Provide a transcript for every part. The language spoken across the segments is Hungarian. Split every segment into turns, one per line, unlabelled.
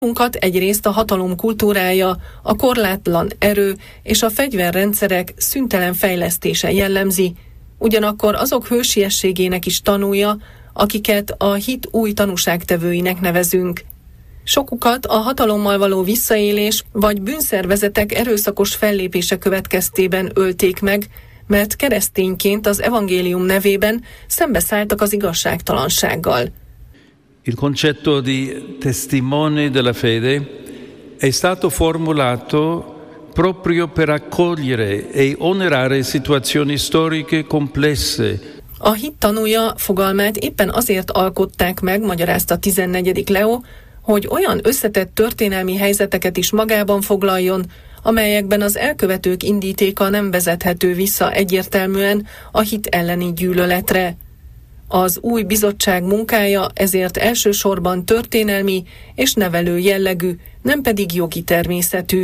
Egyrészt a hatalom kultúrája, a korlátlan erő és a fegyverrendszerek szüntelen fejlesztése jellemzi, ugyanakkor azok hősiességének is tanúja, akiket a hit új tanúságtevőinek nevezünk. Sokukat a hatalommal való visszaélés vagy bűnszervezetek erőszakos fellépése következtében ölték meg, mert keresztényként az evangélium nevében szembeszálltak az igazságtalansággal.
Il concetto di testimone della fede è stato formulato proprio per accogliere e onorare situazioni storiche complesse.
A hit tanúja fogalmát éppen azért alkották meg, magyarázta 14. Leó, hogy olyan összetett történelmi helyzeteket is magában foglaljon, amelyekben az elkövetők indítéka nem vezethető vissza egyértelműen a hit elleni gyűlöletre. Az új bizottság munkája ezért elsősorban történelmi és nevelő jellegű, nem pedig jogi természetű.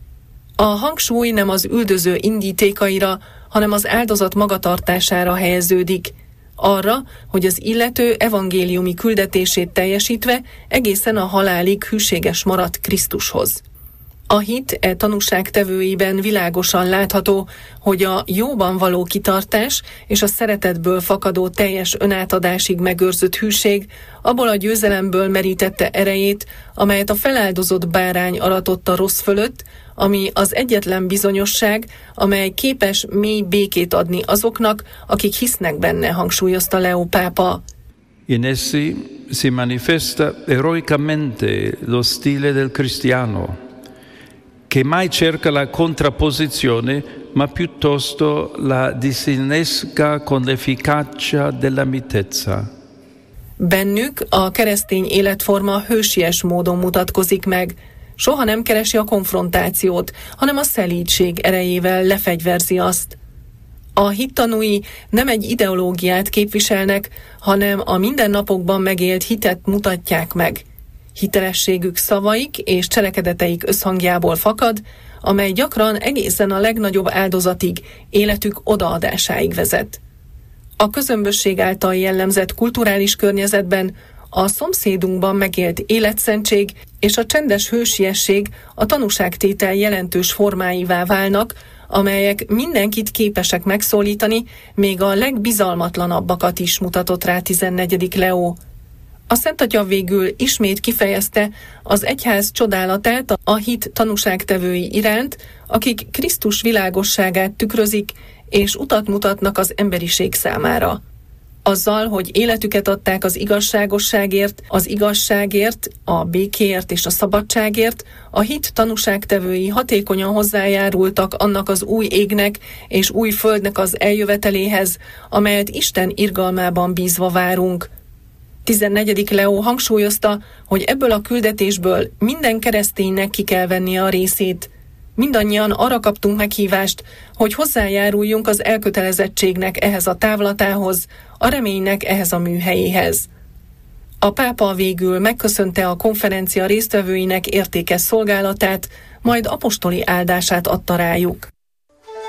A hangsúly nem az üldöző indítékaira, hanem az áldozat magatartására helyeződik. Arra, hogy az illető evangéliumi küldetését teljesítve egészen a halálig hűséges maradt Krisztushoz. A hit tanúságtevőiben világosan látható, hogy a jóban való kitartás és a szeretetből fakadó teljes önátadásig megőrzött hűség abból a győzelemből merítette erejét, amelyet a feláldozott bárány aratott a rossz fölött, ami az egyetlen bizonyosság, amely képes mély békét adni azoknak, akik hisznek benne, hangsúlyozta Leó pápa.
In essi si manifesta eroicamente lo stile del cristiano, che mai cerca la contrapposizione, ma piuttosto la disinnesca con l'efficacia della mitezza.
Bennük a keresztény életforma hősies módon mutatkozik meg. Soha nem keresi a konfrontációt, hanem a szelídség erejével lefegyverzi azt. A hittanúi nem egy ideológiát képviselnek, hanem a mindennapokban megélt hitet mutatják meg. Hitelességük szavaik és cselekedeteik összhangjából fakad, amely gyakran egészen a legnagyobb áldozatig, életük odaadásáig vezet. A közömbösség által jellemzett kulturális környezetben a szomszédunkban megélt életszentség és a csendes hősiesség a tanúságtétel jelentős formáivá válnak, amelyek mindenkit képesek megszólítani, még a legbizalmatlanabbakat is, mutatott rá 14. Leó. A Szent Atya végül ismét kifejezte az egyház csodálatát a hit tanúságtevői iránt, akik Krisztus világosságát tükrözik és utat mutatnak az emberiség számára. Azzal, hogy életüket adták az igazságért, a békéért és a szabadságért, a hit tanúságtevői hatékonyan hozzájárultak annak az új égnek és új földnek az eljöveteléhez, amelyet Isten irgalmában bízva várunk. 14. Leó hangsúlyozta, hogy ebből a küldetésből minden kereszténynek ki kell vennie a részét. Mindannyian arra kaptunk meghívást, hogy hozzájáruljunk az elkötelezettségnek ehhez a távlatához, a reménynek ehhez a műhelyéhez. A pápa végül megköszönte a konferencia résztvevőinek értékes szolgálatát, majd apostoli áldását adta rájuk.